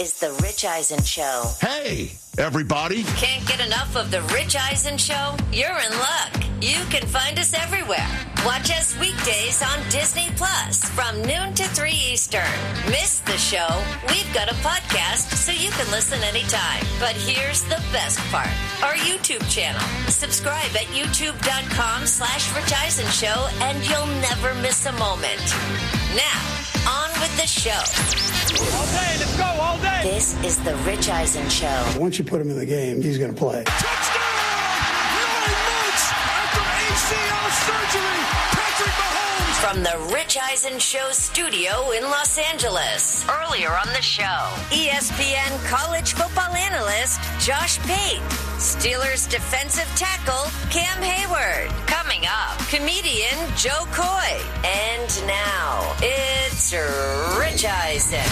Is the Rich Eisen Show. Hey, everybody. Can't get enough of the Rich Eisen Show? You're in luck. You can find us everywhere. Watch us weekdays on Disney Plus from noon to 3 Eastern. Miss the show? We've got a podcast so you can listen anytime. But here's the best part. Our YouTube channel. Subscribe at youtube.com/Rich Eisen Show and you'll never miss a moment. Now, on with the show. All day, let's go, all day. This is the Rich Eisen Show. Once you put him in the game, he's going to play. Touchdown! 9 months after ACL surgery, Patrick Mahomes. From the Rich Eisen Show studio in Los Angeles. Earlier on the show, ESPN college football analyst Josh Pate. Steelers defensive tackle Cam Hayward. Coming up, comedian Joe Coy. And now, it's Rich Eisen.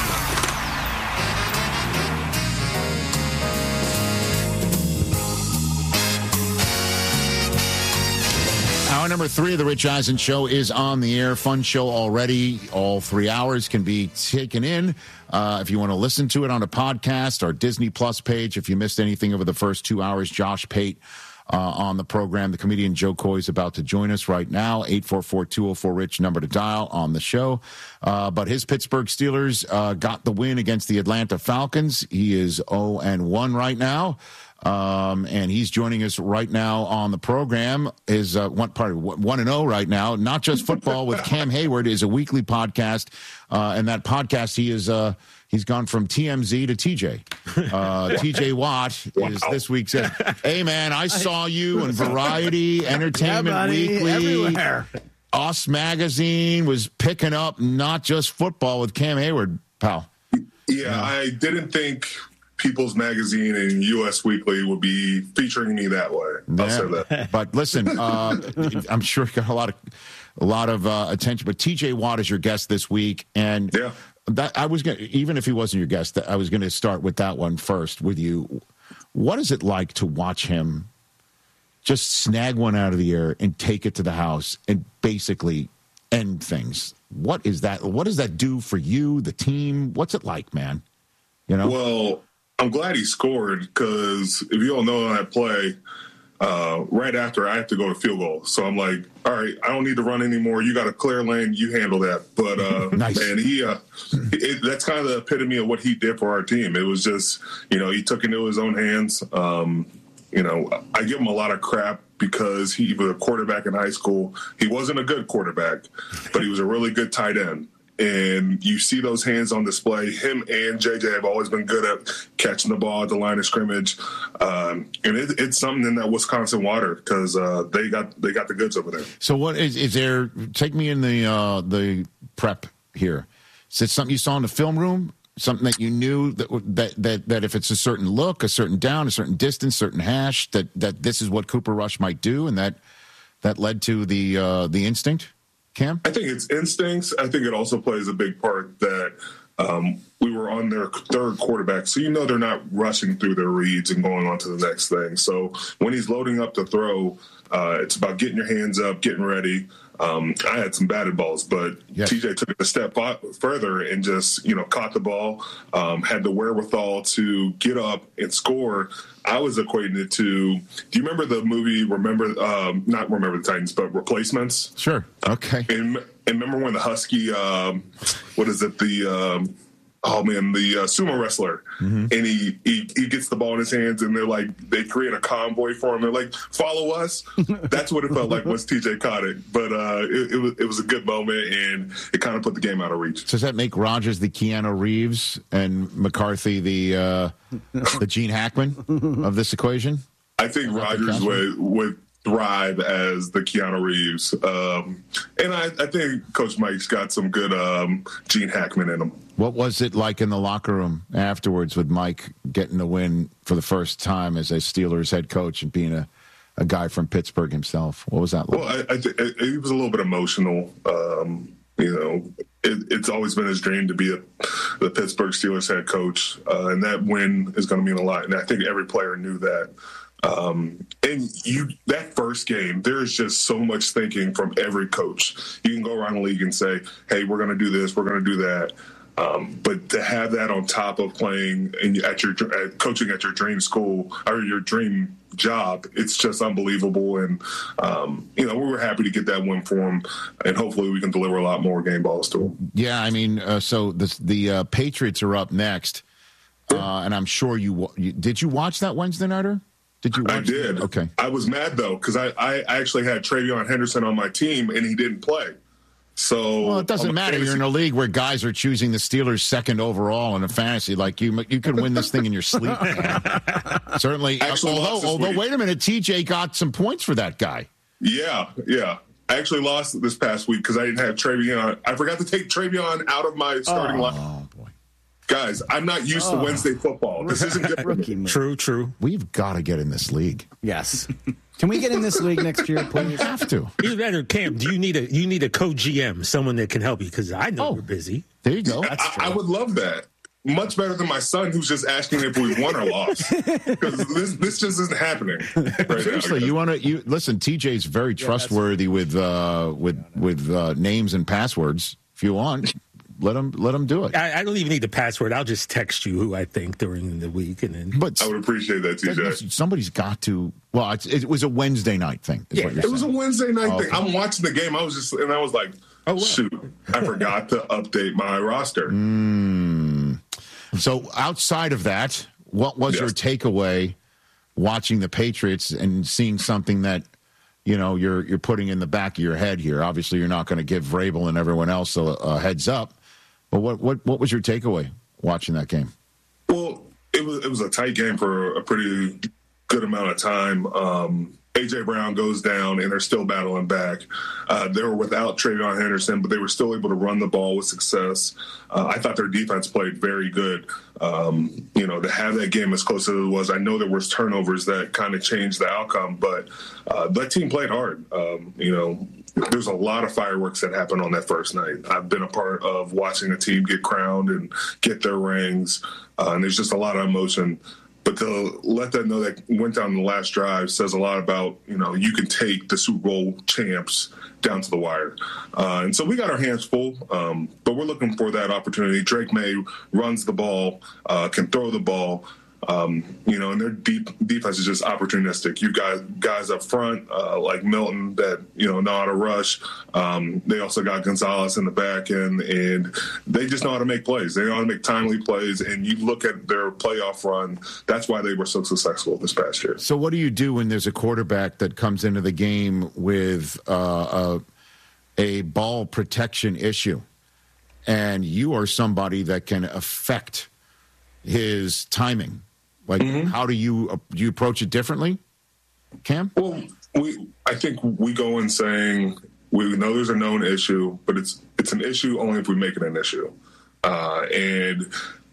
Hour number 3 of the Rich Eisen Show is on the air. Fun show already. All 3 hours can be taken in. If you want to listen to it on a podcast or Disney Plus page, if you missed anything over the first 2 hours, Josh Pate on the program. The comedian Joe Coy is about to join us right now. 844-204-RICH, number to dial on the show. But his Pittsburgh Steelers got the win against the Atlanta Falcons. He is 0-1 right now. And he's joining us right now on the program. Is 1-0 right now. Not just football with Cam Hayward is a weekly podcast, and that podcast he's gone from TMZ to TJ. TJ Watt is this week's. Hey man, I saw you on Variety, Entertainment Weekly, everywhere. Us Magazine was picking up not just football with Cam Hayward, pal. Yeah, I didn't think People's Magazine and U.S. Weekly would be featuring me that way. I'll say that. But listen, I'm sure you got a lot of attention. But TJ Watt is your guest this week, and yeah, that I was gonna, even if he wasn't your guest, I was going to start with that one first with you. What is it like to watch him just snag one out of the air and take it to the house and basically end things? What is that? What does that do for you, the team? What's it like, man? You know. Well, I'm glad he scored because if you don't know that play, right after I have to go to field goal. So I'm like, all right, I don't need to run anymore. You got a clear lane. You handle that. But, nice. Man, that's kind of the epitome of what he did for our team. It was just, he took it into his own hands. I give him a lot of crap because he was a quarterback in high school. He wasn't a good quarterback, but he was a really good tight end. And you see those hands on display. Him and JJ have always been good at catching the ball at the line of scrimmage, and it's something in that Wisconsin water because they got the goods over there. So, what is there? Take me in the prep here. Is it something you saw in the film room? Something that you knew that if it's a certain look, a certain down, a certain distance, certain hash, that this is what Cooper Rush might do, and that led to the instinct. Cam? I think it's instincts. I think it also plays a big part that we were on their third quarterback, so they're not rushing through their reads and going on to the next thing. So when he's loading up to throw, it's about getting your hands up, getting ready. I had some batted balls, but yes. TJ took it a step further and just, caught the ball, had the wherewithal to get up and score. I was equating it to, do you remember the movie, not Remember the Titans, but Replacements? Sure. Okay. And remember when the Husky, the sumo wrestler, and he gets the ball in his hands, and they create a convoy for him. They're like, follow us. That's what it felt like once TJ caught it. But it was a good moment, and it kind of put the game out of reach. Does that make Rodgers the Keanu Reeves and McCarthy the Gene Hackman of this equation? I think Rodgers would thrive as the Keanu Reeves. And I think Coach Mike's got some good Gene Hackman in him. What was it like in the locker room afterwards with Mike getting the win for the first time as a Steelers head coach and being a guy from Pittsburgh himself? What was that like? Well, I think he was a little bit emotional. It's always been his dream to be the Pittsburgh Steelers head coach, and that win is going to mean a lot. And I think every player knew that. That first game, there is just so much thinking from every coach. You can go around the league and say, hey, we're going to do this, we're going to do that. But to have that on top of playing coaching at your dream school or your dream job, it's just unbelievable. And, we were happy to get that win for him, and hopefully we can deliver a lot more game balls to him. Yeah, I mean, so the Patriots are up next, and I'm sure did you watch that Wednesday nighter? Did you watch I did. Okay. I was mad, though, because I actually had TreVeyon Henderson on my team, and he didn't play. So, well, it doesn't matter. You're in a league where guys are choosing the Steelers second overall in a fantasy. Like you could win this thing in your sleep. Certainly. Although, wait a minute, TJ got some points for that guy. Yeah. I actually lost this past week because I didn't have TreVeyon. I forgot to take TreVeyon out of my starting lineup. Oh boy, guys, I'm not used to Wednesday football. This isn't good. Rookie move. True. We've got to get in this league. Yes. Can we get in this league next year, please? We have to. Either that or Cam, do you need a co-GM, someone that can help you? Because I know you're busy. There you go. I would love that. Much better than my son, who's just asking if we won or lost. Because this just isn't happening. Right Seriously, now. you listen. TJ's very trustworthy with names and passwords. If you want, let him do it. I don't even need the password. I'll just text you who I think during the week, and then. But I would appreciate that, TJ. Somebody's got to. Well, it was a Wednesday night thing. It was a Wednesday night thing. I'm watching the game. I was like, shoot, I forgot to update my roster. So outside of that, what was your takeaway watching the Patriots and seeing something that, you're putting in the back of your head here? Obviously, you're not going to give Vrabel and everyone else a heads up. But what was your takeaway watching that game? Well, it was a tight game for a pretty good amount of time. A.J. Brown goes down, and they're still battling back. They were without TreVeyon Henderson, but they were still able to run the ball with success. I thought their defense played very good. To have that game as close as it was, I know there was turnovers that kind of changed the outcome, but that team played hard. There's a lot of fireworks that happened on that first night. I've been a part of watching a team get crowned and get their rings, and there's just a lot of emotion. But to let them know that went down the last drive says a lot about, you can take the Super Bowl champs down to the wire. And so we got our hands full, but we're looking for that opportunity. Drake May runs the ball, can throw the ball, and their defense is just opportunistic. You guys up front, like Milton, that, know how to rush. They also got Gonzalez in the back end, and they just know how to make plays. They know how to make timely plays, and you look at their playoff run, that's why they were so successful this past year. So what do you do when there's a quarterback that comes into the game with a ball protection issue, and you are somebody that can affect his timing? Like, how do you approach it differently, Cam? Well, I think we go in saying we know there's a known issue, but it's an issue only if we make it an issue. And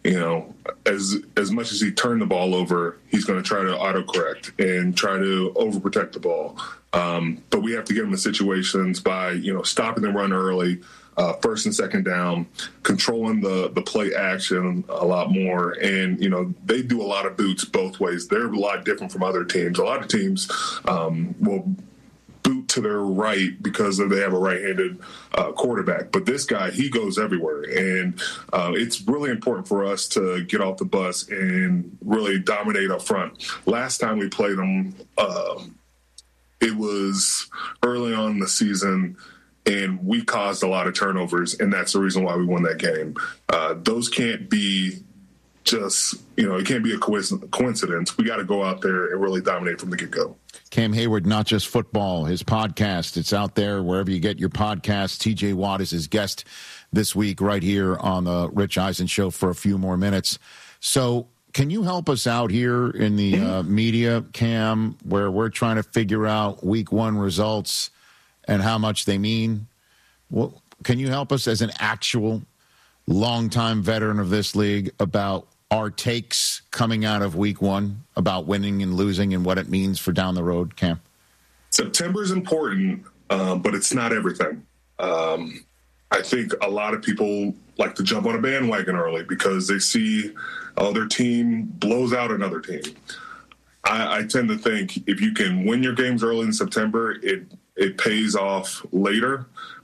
as much as he turned the ball over, he's going to try to autocorrect and try to overprotect the ball. But we have to get him in situations by stopping the run early. First and second down, controlling the play action a lot more. And, they do a lot of boots both ways. They're a lot different from other teams. A lot of teams will boot to their right because they have a right-handed quarterback. But this guy, he goes everywhere. And it's really important for us to get off the bus and really dominate up front. Last time we played them, it was early on in the season, and we caused a lot of turnovers, and that's the reason why we won that game. Those can't be just, it can't be a coincidence. We got to go out there and really dominate from the get-go. Cam Hayward, Not Just Football, his podcast, it's out there wherever you get your podcasts. TJ Watt is his guest this week right here on the Rich Eisen Show for a few more minutes. So can you help us out here in the media, Cam, where we're trying to figure out week one results and how much they mean? Well, can you help us as an actual longtime veteran of this league about our takes coming out of week one about winning and losing and what it means for down the road, Cam? September is important, but it's not everything. I think a lot of people like to jump on a bandwagon early because they see their team blows out another team. I tend to think if you can win your games early in September, it pays off later.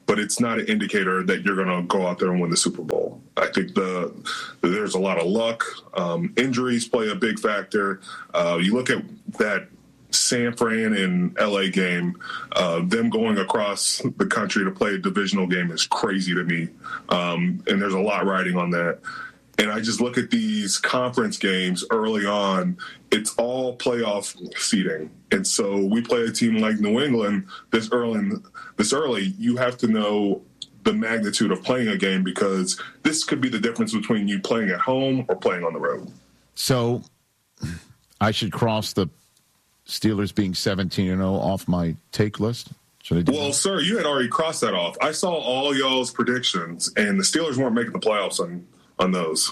but it's not an indicator that you're going to go out there and win the Super Bowl. I think there's a lot of luck. Injuries play a big factor. You look at that San Fran and LA game, them going across the country to play a divisional game is crazy to me. And there's a lot riding on that. And I just look at these conference games early on, it's all playoff seeding. And so we play a team like New England this early, you have to know the magnitude of playing a game, because this could be the difference between you playing at home or playing on the road. So I should cross the Steelers being 17-0 off my take list? Should I do that? Sir, you had already crossed that off. I saw all y'all's predictions, and the Steelers weren't making the playoffs on those.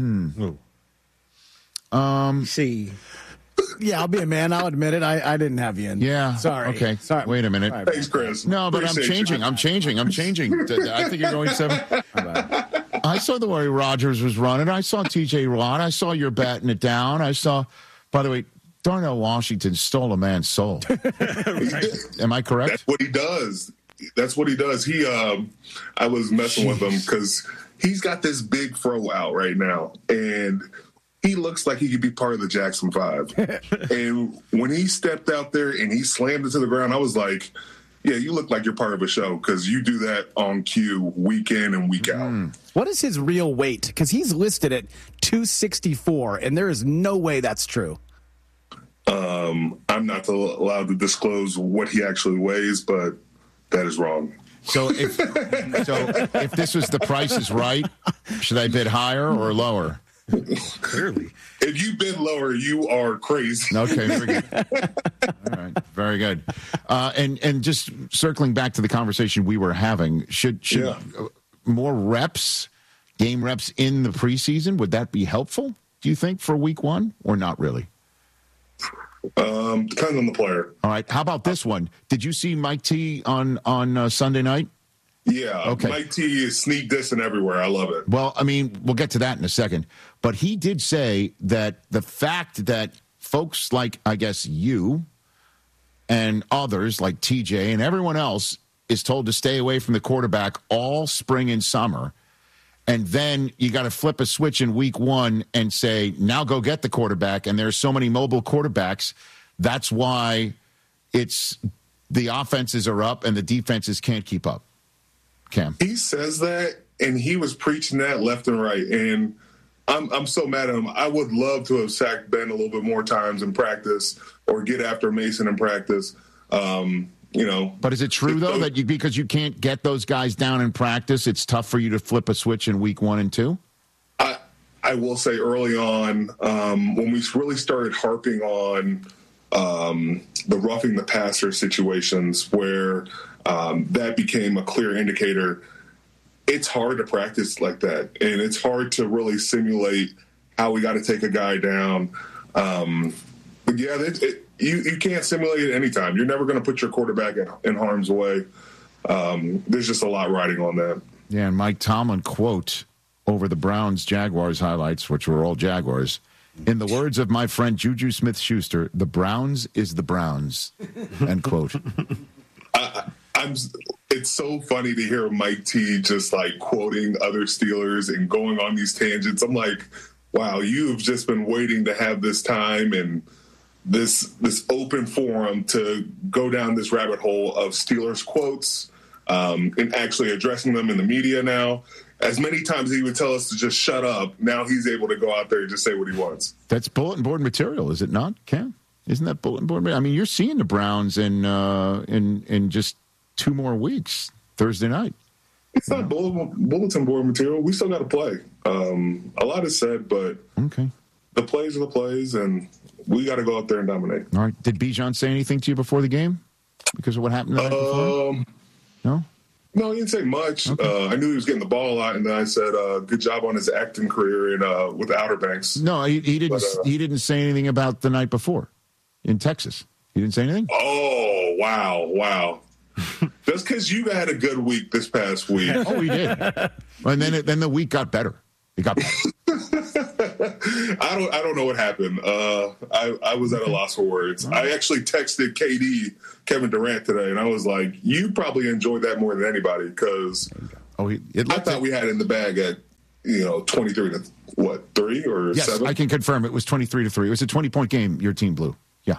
See. Yeah, I'll be a man. I'll admit it. I didn't have you in. Yeah. Sorry. Okay. Sorry. Wait a minute. Sorry. Thanks, Chris. No, but Appreciate I'm changing. I think you're going 7. I saw the way Rodgers was running. I saw T.J. Watt. I saw you're batting it down. I saw, by the way, Darnell Washington stole a man's soul. Am I correct? That's what he does. I was messing with him because he's got this big fro out right now, and he looks like he could be part of the Jackson 5. And when he stepped out there and he slammed it to the ground, I was like, yeah, you look like you're part of a show, because you do that on cue week in and week out. What is his real weight? Because he's listed at 264, and there is no way that's true. I'm not allowed to disclose what he actually weighs, but that is wrong. So if this was The Price is Right, should I bid higher or lower? Clearly. If you bid lower, you are crazy. Okay, very good. All right, very good. And just circling back to the conversation we were having, should more reps, game reps in the preseason, would that be helpful, do you think, for week 1, or not really? Depends on the player. All right. How about this one? Did you see Mike T on Sunday night? Yeah. Okay. Mike T is sneak dissing everywhere. I love it. Well, I mean, we'll get to that in a second. But he did say that the fact that folks like, I guess, you and others like TJ and everyone else is told to stay away from the quarterback all spring and summer, and then you got to flip a switch in week 1 and say, now go get the quarterback. And there's so many mobile quarterbacks. That's why it's the offenses are up and the defenses can't keep up. Cam. He says that, and he was preaching that left and right. And I'm so mad at him. I would love to have sacked Ben a little bit more times in practice, or get after Mason in practice. But is it true, though, that because you can't get those guys down in practice, it's tough for you to flip a switch in week 1 and 2? I will say early on, when we really started harping on the roughing the passer situations, where that became a clear indicator, it's hard to practice like that. And it's hard to really simulate how we got to take a guy down. But yeah, you can't simulate it anytime. You're never going to put your quarterback in harm's way. There's just a lot riding on that. Yeah, and Mike Tomlin quote over the Browns-Jaguars highlights, which were all Jaguars. In the words of my friend Juju Smith-Schuster, the Browns is the Browns, end quote. It's so funny to hear Mike T just like quoting other Steelers and going on these tangents. I'm like, wow, you've just been waiting to have this time and this open forum to go down this rabbit hole of Steelers quotes and actually addressing them in the media now. As many times as he would tell us to just shut up, now he's able to go out there and just say what he wants. That's bulletin board material, is it not, Cam? Isn't that bulletin board material? I mean, you're seeing the Browns in just 2 more weeks, Thursday night. It's not bulletin board material. We still got to play. A lot is said, but okay, the plays are the plays, and we got to go out there and dominate. All right. Did Bijan say anything to you before the game because of what happened the night before? No, he didn't say much. Okay. I knew he was getting the ball a lot, and then I said, "Good job on his acting career with the Outer Banks." No, he didn't. He didn't say anything about the night before in Texas. He didn't say anything. Oh, wow! Just because you had a good week this past week. Oh, he did. And then the week got better. It got better. I don't know what happened. I was at a loss for words. I actually texted Kevin Durant today, and I was like, "You probably enjoyed that more than anybody," because I thought we had it in the bag at 23-3 or yes, 7. I can confirm it was 23-3. It was a 20-point game. Your team blew. Yeah.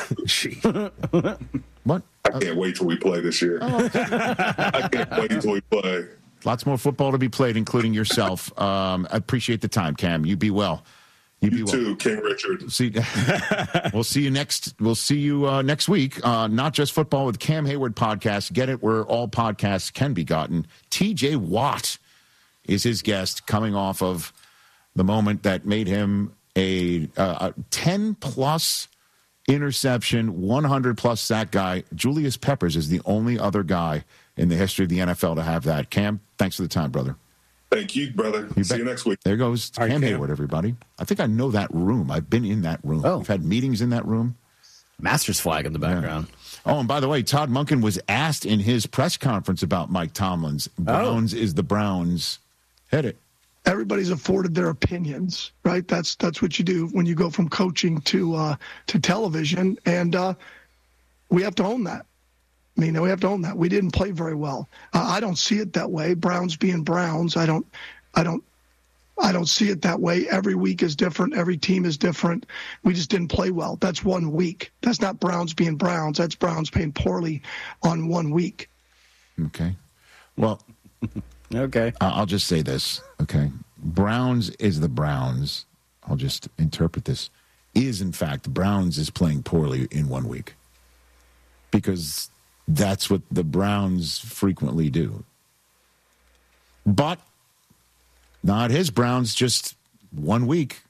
What? I can't wait till we play this year. I can't wait till we play. Lots more football to be played, including yourself. I appreciate the time, Cam. You be well. You too, King Richard. We'll see you next. We'll see you next week. Not Just Football with Cam Hayward podcast. Get it where all podcasts can be gotten. TJ Watt is his guest, coming off of the moment that made him a 10-plus interception, 100-plus sack guy. Julius Peppers is the only other guy in the history of the NFL to have that. Cam, thanks for the time, brother. Thank you, brother. See you next week. There goes Cam Hayward, everybody. I think I know that room. I've been in that room. We've had meetings in that room. Masters flag in the background. Yeah. Oh, and by the way, Todd Monken was asked in his press conference about Mike Tomlin's. Browns is the Browns. Hit it. Everybody's afforded their opinions, right? That's what you do when you go from coaching to television, and we have to own that. I mean, we have to own that. We didn't play very well. I don't see it that way. Browns being Browns, I don't see it that way. Every week is different. Every team is different. We just didn't play well. That's 1 week. That's not Browns being Browns. That's Browns playing poorly on 1 week. Okay. Well. Okay. I'll just say this, okay? Browns is the Browns. I'll just interpret this. Is, in fact, Browns is playing poorly in 1 week. Because that's what the Browns frequently do. But not his Browns, just 1 week.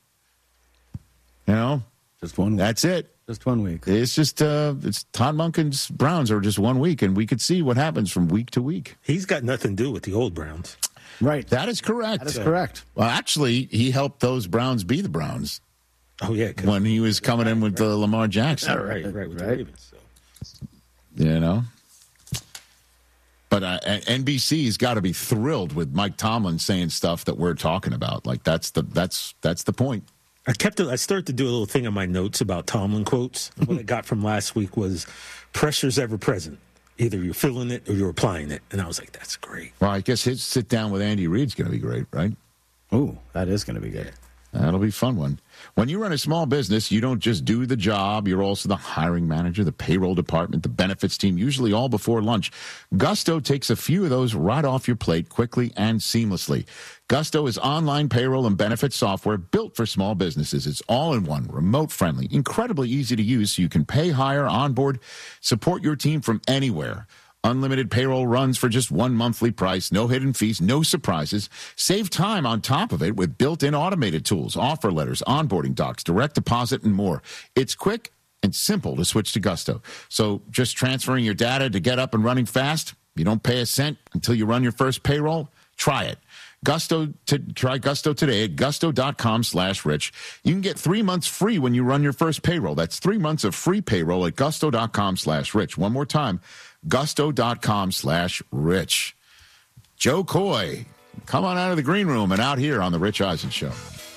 Just 1 week. That's it. Just 1 week. It's just, it's Todd Monken's Browns are just 1 week, and we could see what happens from week to week. He's got nothing to do with the old Browns. Right. That is correct. That is correct. Well, actually, he helped those Browns be the Browns. Oh, yeah. When he was coming in with Lamar Jackson. Right, with the Ravens. So. But NBC's got to be thrilled with Mike Tomlin saying stuff that we're talking about. Like, that's the point. I started to do a little thing on my notes about Tomlin quotes. What I got from last week was pressure's ever present. Either you're feeling it or you're applying it. And I was like, that's great. Well, I guess his sit down with Andy Reid's going to be great, right? Ooh, that is going to be good. That'll be a fun one. When you run a small business, you don't just do the job. You're also the hiring manager, the payroll department, the benefits team, usually all before lunch. Gusto takes a few of those right off your plate quickly and seamlessly. Gusto is online payroll and benefits software built for small businesses. It's all-in-one, remote-friendly, incredibly easy to use so you can pay, hire, onboard, support your team from anywhere. Unlimited payroll runs for just one monthly price, no hidden fees, no surprises. Save time on top of it with built-in automated tools, offer letters, onboarding docs, direct deposit, and more. It's quick and simple to switch to Gusto. So just transferring your data to get up and running fast, you don't pay a cent until you run your first payroll. Try it. Try Gusto today at gusto.com/rich. You can get 3 months free when you run your first payroll. That's 3 months of free payroll at gusto.com/rich. One more time, gusto.com/rich. Joe Coy, come on out of the green room and out here on the Rich Eisen Show.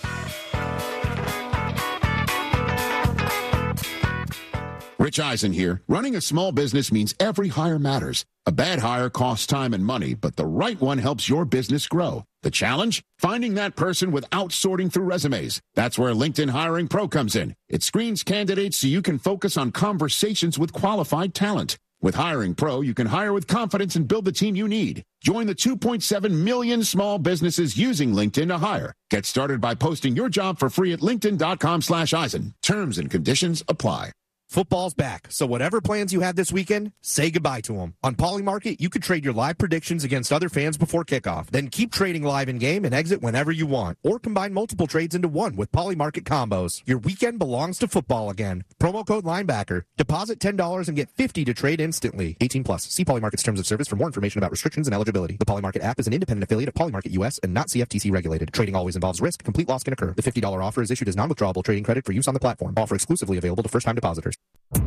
Rich Eisen here. Running a small business means every hire matters. A bad hire costs time and money, but the right one helps your business grow. The challenge? Finding that person without sorting through resumes. That's where LinkedIn Hiring Pro comes in. It screens candidates so you can focus on conversations with qualified talent. With Hiring Pro, you can hire with confidence and build the team you need. Join the 2.7 million small businesses using LinkedIn to hire. Get started by posting your job for free at linkedin.com/Eisen. Terms and conditions apply. Football's back, so whatever plans you had this weekend, say goodbye to them. On Polymarket, you could trade your live predictions against other fans before kickoff. Then keep trading live in-game and exit whenever you want. Or combine multiple trades into one with Polymarket combos. Your weekend belongs to football again. Promo code Linebacker. Deposit $10 and get $50 to trade instantly. 18+. See Polymarket's terms of service for more information about restrictions and eligibility. The Polymarket app is an independent affiliate of Polymarket US and not CFTC regulated. Trading always involves risk. Complete loss can occur. The $50 offer is issued as non-withdrawable trading credit for use on the platform. Offer exclusively available to first-time depositors.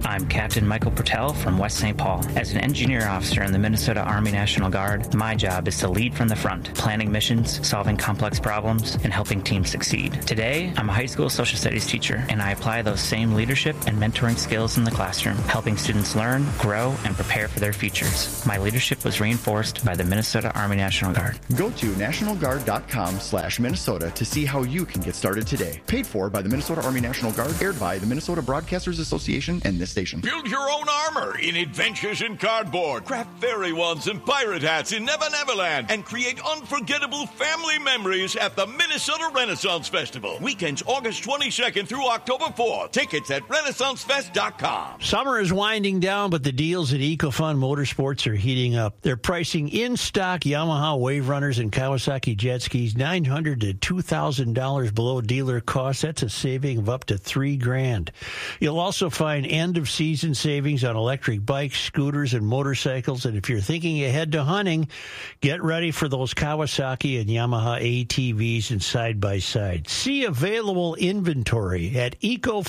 I'm Captain Michael Pertell from West St. Paul. As an engineer officer in the Minnesota Army National Guard, my job is to lead from the front, planning missions, solving complex problems, and helping teams succeed. Today, I'm a high school social studies teacher, and I apply those same leadership and mentoring skills in the classroom, helping students learn, grow, and prepare for their futures. My leadership was reinforced by the Minnesota Army National Guard. Go to nationalguard.com/Minnesota to see how you can get started today. Paid for by the Minnesota Army National Guard, aired by the Minnesota Broadcasters Association and this station. Build your own armor in Adventures in Cardboard. Craft fairy wands and pirate hats in Never Neverland and create unforgettable family memories at the Minnesota Renaissance Festival. Weekends August 22nd through October 4th. Tickets at renaissancefest.com. Summer is winding down, but the deals at EcoFun Motorsports are heating up. They're pricing in-stock Yamaha Wave Runners and Kawasaki jet skis $900 to $2,000 below dealer cost. That's a saving of up to $3,000. You'll also find end-of-season savings on electric bikes, scooters, and motorcycles. And if you're thinking ahead to hunting, get ready for those Kawasaki and Yamaha ATVs and side-by-side. See available inventory at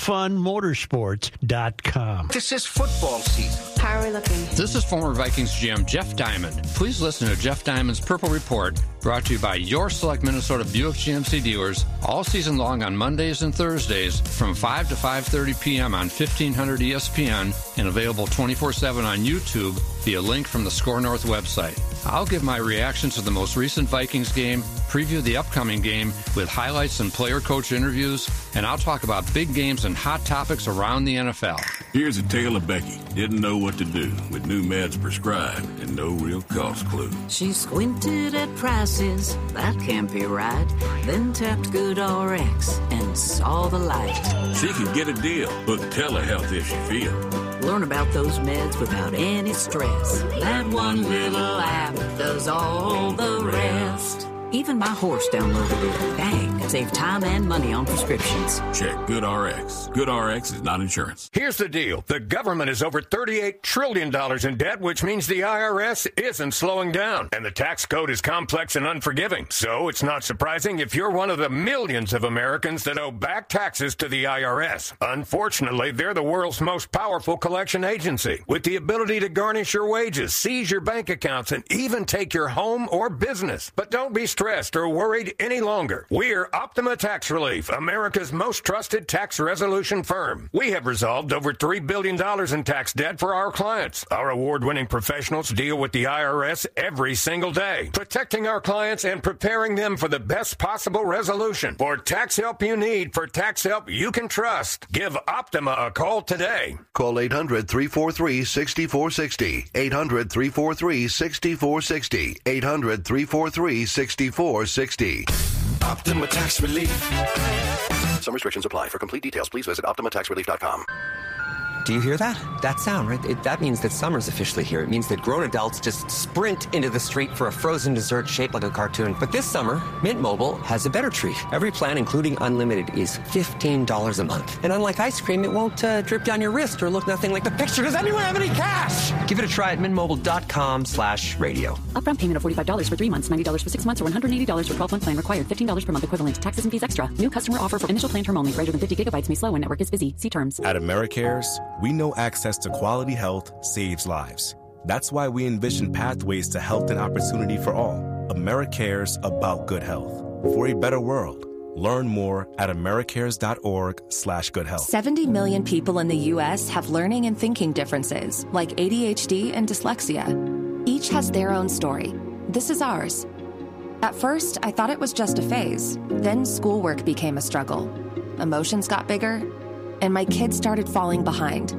EcoFunMotorsports.com. This is football season. How are we looking? This is former Vikings GM Jeff Diamond. Please listen to Jeff Diamond's Purple Report, brought to you by your select Minnesota Buick GMC dealers all season long on Mondays and Thursdays from 5 to 5:30 p.m. on 1500 ESPN and available 24/7 on YouTube via link from the Score North website. I'll give my reactions to the most recent Vikings game, preview the upcoming game with highlights and player-coach interviews, and I'll talk about big games and hot topics around the NFL. Here's a tale of Becky. Didn't know what to do with new meds prescribed and no real cost clue. She squinted at prices, that can't be right. Then tapped GoodRx and saw the light. She could get a deal, book telehealth if she feels. Learn about those meds without any stress. That one little app does all the rest. Even my horse downloaded it. Bang! Save time and money on prescriptions. Check GoodRx. GoodRx is not insurance. Here's the deal. The government is over $38 trillion in debt, which means the IRS isn't slowing down. And the tax code is complex and unforgiving. So it's not surprising if you're one of the millions of Americans that owe back taxes to the IRS. Unfortunately, they're the world's most powerful collection agency, with the ability to garnish your wages, seize your bank accounts, and even take your home or business. But don't be stressed or worried any longer. We're Optima Tax Relief, America's most trusted tax resolution firm. We have resolved over $3 billion in tax debt for our clients. Our award-winning professionals deal with the IRS every single day, protecting our clients and preparing them for the best possible resolution. For tax help you need, for tax help you can trust, give Optima a call today. Call 800-343-6460. 800-343-6460. 800-343-6460. Optima Tax Relief. Some restrictions apply. For complete details, please visit OptimaTaxRelief.com. Do you hear that? That sound, right? That means that summer's officially here. It means that grown adults just sprint into the street for a frozen dessert shaped like a cartoon. But this summer, Mint Mobile has a better treat. Every plan, including unlimited, is $15 a month. And unlike ice cream, it won't drip down your wrist or look nothing like the picture. Does anyone have any cash? Give it a try at mintmobile.com/radio. Upfront payment of $45 for 3 months, $90 for 6 months, or $180 for 12-month plan required. $15 per month equivalent. Taxes and fees extra. New customer offer for initial plan term only. Greater than 50 gigabytes may slow when network is busy. See terms. At AmeriCares, we know access to quality health saves lives. That's why we envision pathways to health and opportunity for all. AmeriCares, about good health. For a better world. Learn more at americares.org/goodhealth. 70 million people in the U.S. have learning and thinking differences, like ADHD and dyslexia. Each has their own story. This is ours. At first, I thought it was just a phase. Then schoolwork became a struggle. Emotions got bigger, and my kids started falling behind.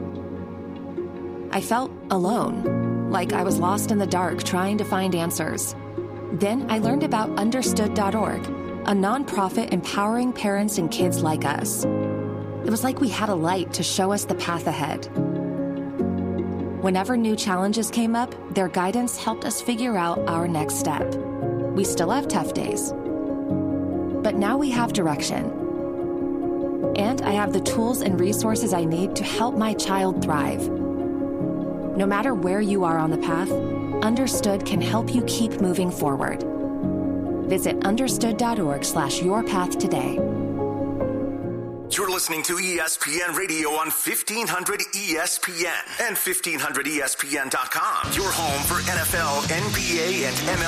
I felt alone, like I was lost in the dark trying to find answers. Then I learned about Understood.org, a nonprofit empowering parents and kids like us. It was like we had a light to show us the path ahead. Whenever new challenges came up, their guidance helped us figure out our next step. We still have tough days, but now we have direction. And I have the tools and resources I need to help my child thrive. No matter where you are on the path, Understood can help you keep moving forward. Visit understood.org/yourpath today. You're listening to ESPN Radio on 1500 ESPN and 1500ESPN.com. Your home for NFL, NBA, and MLB